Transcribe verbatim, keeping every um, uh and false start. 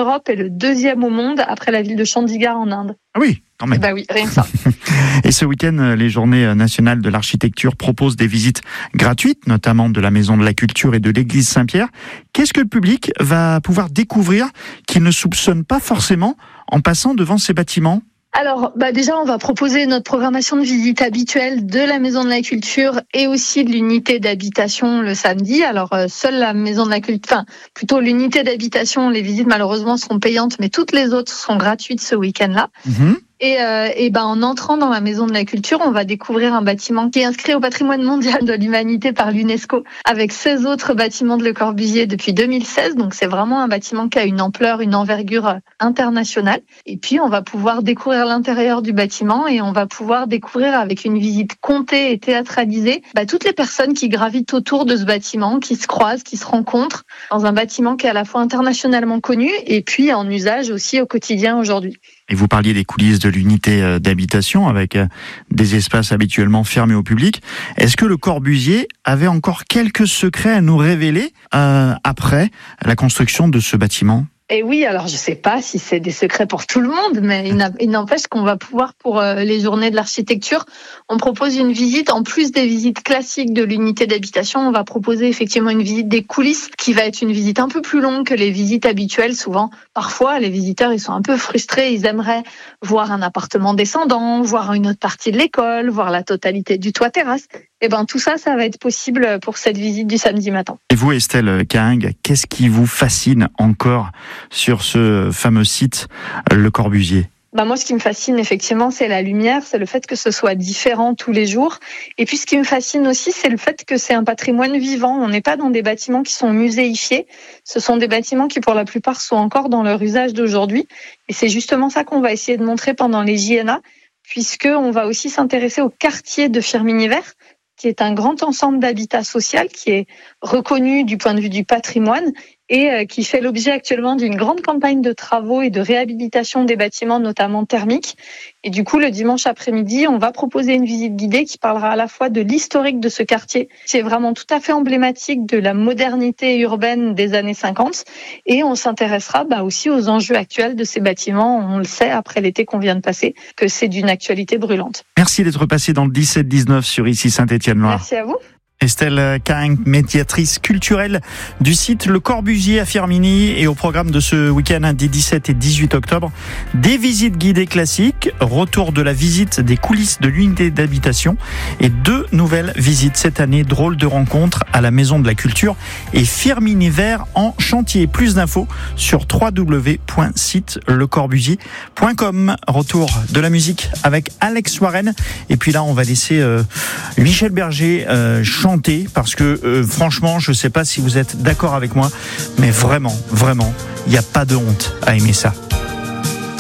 d'Europe et le deuxième au monde après la ville de Chandigarh en Inde. Ah oui, quand même. Bah oui, rien que ça. Et ce week-end, les Journées nationales de l'architecture proposent des visites gratuites, notamment de la Maison de la Culture et de l'église Saint-Pierre. Qu'est-ce que le public va pouvoir découvrir qu'il ne soupçonne pas forcément en passant devant ces bâtiments ? Alors, bah déjà, on va proposer notre programmation de visite habituelle de la Maison de la Culture et aussi de l'unité d'habitation le samedi. Alors, euh, seule la Maison de la Culture, enfin, plutôt l'unité d'habitation, les visites malheureusement seront payantes, mais toutes les autres seront gratuites ce week-end-là. Mmh. Et, euh, et ben en entrant dans la Maison de la Culture, on va découvrir un bâtiment qui est inscrit au patrimoine mondial de l'humanité par l'UNESCO, avec seize autres bâtiments de Le Corbusier depuis deux mille seize. Donc c'est vraiment un bâtiment qui a une ampleur, une envergure internationale. Et puis on va pouvoir découvrir l'intérieur du bâtiment et on va pouvoir découvrir avec une visite comptée et théâtralisée bah, toutes les personnes qui gravitent autour de ce bâtiment, qui se croisent, qui se rencontrent dans un bâtiment qui est à la fois internationalement connu et puis en usage aussi au quotidien aujourd'hui. Et vous parliez des coulisses de l'unité d'habitation avec des espaces habituellement fermés au public. Est-ce que Le Corbusier avait encore quelques secrets à nous révéler euh, après la construction de ce bâtiment ? Et oui, alors je sais pas si c'est des secrets pour tout le monde, mais il n'empêche qu'on va pouvoir, pour les journées de l'architecture, on propose une visite, en plus des visites classiques de l'unité d'habitation, on va proposer effectivement une visite des coulisses, qui va être une visite un peu plus longue que les visites habituelles. Souvent, parfois, les visiteurs, ils sont un peu frustrés, ils aimeraient voir un appartement descendant, voir une autre partie de l'école, voir la totalité du toit terrasse. Et ben tout ça, ça va être possible pour cette visite du samedi matin. Et vous, Estelle Kahing, qu'est-ce qui vous fascine encore sur ce fameux site Le Corbusier ? Bah moi, ce qui me fascine effectivement, c'est la lumière, c'est le fait que ce soit différent tous les jours. Et puis, ce qui me fascine aussi, c'est le fait que c'est un patrimoine vivant. On n'est pas dans des bâtiments qui sont muséifiés. Ce sont des bâtiments qui, pour la plupart, sont encore dans leur usage d'aujourd'hui. Et c'est justement ça qu'on va essayer de montrer pendant les J N A, puisque on va aussi s'intéresser au quartier de Firminy-Vert, qui est un grand ensemble d'habitat social qui est reconnu du point de vue du patrimoine et qui fait l'objet actuellement d'une grande campagne de travaux et de réhabilitation des bâtiments, notamment thermiques. Et du coup, le dimanche après-midi, on va proposer une visite guidée qui parlera à la fois de l'historique de ce quartier, qui est vraiment tout à fait emblématique de la modernité urbaine des années cinquante. Et on s'intéressera bah, aussi aux enjeux actuels de ces bâtiments. On le sait, après l'été qu'on vient de passer, que c'est d'une actualité brûlante. Merci d'être passé dans le dix-sept dix-neuf sur Ici Saint-Étienne-Loire. Merci à vous. Estelle Kahing, médiatrice culturelle du site Le Corbusier à Firminy, et au programme de ce week-end des dix-sept et dix-huit octobre, des visites guidées classiques, retour de la visite des coulisses de l'unité d'habitation et deux nouvelles visites cette année, drôle de rencontre à la Maison de la Culture et Firminy-Vert en chantier. Plus d'infos sur w w w point site le corbusier point com. Retour de la musique avec Alex Warren, et puis là on va laisser euh, Michel Berger euh, chanter parce que euh, franchement, je ne sais pas si vous êtes d'accord avec moi, mais vraiment, vraiment, il n'y a pas de honte à aimer ça.